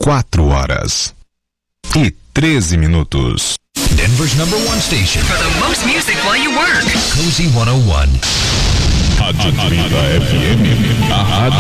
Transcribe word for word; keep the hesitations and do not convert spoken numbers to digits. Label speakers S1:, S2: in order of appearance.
S1: quatro horas e treze minutos.
S2: Denver's number one station
S3: for the most music while you work.
S2: Cozy cento e um.
S4: Rádio trinta F M, a rádio